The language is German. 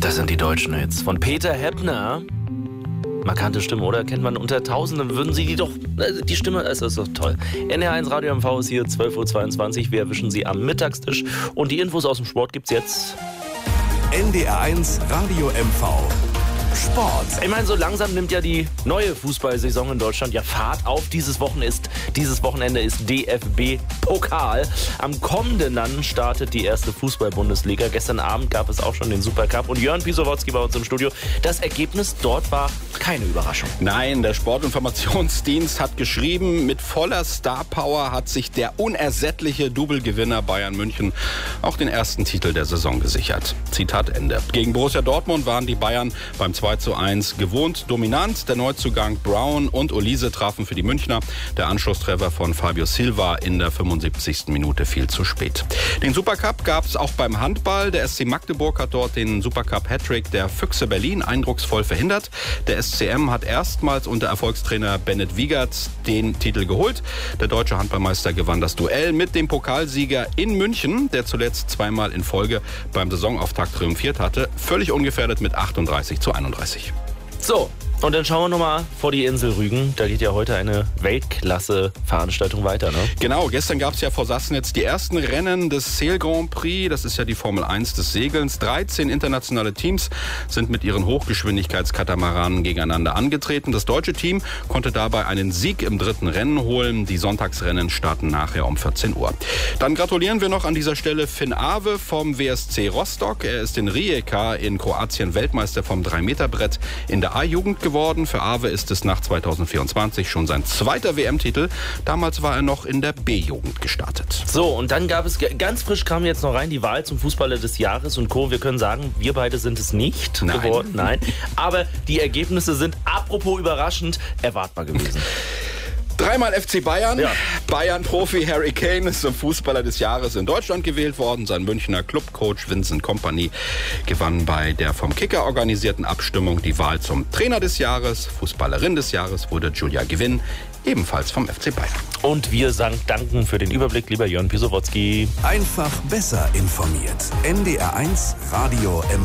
Das sind die deutschen Hits von Peter Heppner. Markante Stimme, oder? Kennt man unter Tausenden, würden Sie die doch... Die Stimme, es ist doch toll. NR1 Radio MV ist hier, 12.22 Uhr. Wir erwischen Sie am Mittagstisch. Und die Infos aus dem Sport gibt's jetzt. NDR1 Radio MV Sport. Ich meine, so langsam nimmt ja die neue Fußballsaison in Deutschland ja Fahrt auf. Dieses Wochenende ist DFB-Pokal. Am kommenden dann startet die erste Fußball-Bundesliga. Gestern Abend gab es auch schon den Supercup. Und Jörn Pisowotzki bei uns im Studio. Das Ergebnis dort war keine Überraschung. Nein, der Sportinformationsdienst hat geschrieben, mit voller Star-Power hat sich der unersättliche Double-Gewinner Bayern München auch den ersten Titel der Saison gesichert. Zitat Ende. Gegen Borussia Dortmund waren die Bayern beim 2:1 gewohnt dominant. Der Neuzugang Brown und Olise trafen für die Münchner. Der Anschlusstreffer von Fabio Silva in der 75. Minute viel zu spät. Den Supercup gab es auch beim Handball. Der SC Magdeburg hat dort den Supercup-Hattrick der Füchse Berlin eindrucksvoll verhindert. Der SCM hat erstmals unter Erfolgstrainer Bennett Wiegert den Titel geholt. Der deutsche Handballmeister gewann das Duell mit dem Pokalsieger in München, der zuletzt zweimal in Folge beim Saisonauftakt triumphiert hatte. Völlig ungefährdet mit 38:31. So, und dann schauen wir nochmal vor die Insel Rügen. Da geht ja heute eine Weltklasse-Veranstaltung weiter, ne? Genau, gestern gab es ja vor Sassnitz die ersten Rennen des Sail Grand Prix. Das ist ja die Formel 1 des Segelns. 13 internationale Teams sind mit ihren Hochgeschwindigkeitskatamaranen gegeneinander angetreten. Das deutsche Team konnte dabei einen Sieg im dritten Rennen holen. Die Sonntagsrennen starten nachher um 14 Uhr. Dann gratulieren wir noch an dieser Stelle Finn Awe vom WSC Rostock. Er ist in Rijeka in Kroatien Weltmeister vom 3-Meter-Brett in der A-Jugend geworden. Für Awe ist es nach 2024 schon sein zweiter WM-Titel. Damals war er noch in der B-Jugend gestartet. So, und dann gab es, ganz frisch kam jetzt noch rein, die Wahl zum Fußballer des Jahres und Co. Wir können sagen, wir beide sind es nicht geworden. Nein. Aber die Ergebnisse sind, apropos überraschend, erwartbar gewesen. Dreimal FC Bayern. Ja. Bayern-Profi Harry Kane ist zum Fußballer des Jahres in Deutschland gewählt worden. Sein Münchner Clubcoach Vincent Kompany gewann bei der vom Kicker organisierten Abstimmung die Wahl zum Trainer des Jahres. Fußballerin des Jahres wurde Julia Gewinn, ebenfalls vom FC Bayern. Und wir danken für den Überblick, lieber Jörn Pisowotzki. Einfach besser informiert. NDR1 Radio MV.